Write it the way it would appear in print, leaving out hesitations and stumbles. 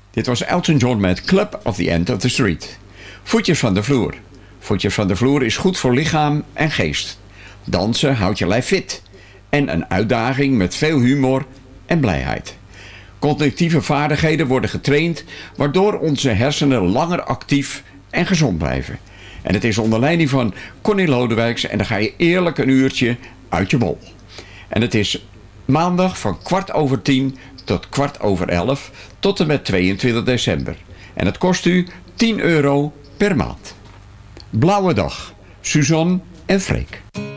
Dit was Elton John met Club of the End of the Street. Voetjes van de vloer. Voetjes van de vloer is goed voor lichaam en geest. Dansen houdt je lijf fit. En een uitdaging met veel humor en blijheid. Cognitieve vaardigheden worden getraind, waardoor onze hersenen langer actief en gezond blijven. En het is onder leiding van Connie Lodewijks en dan ga je eerlijk een uurtje uit je bol. En het is maandag van 10:15 tot 11:15 tot en met 22 december. En het kost u €10 per maand. Blauwe dag, Suzanne en Freek.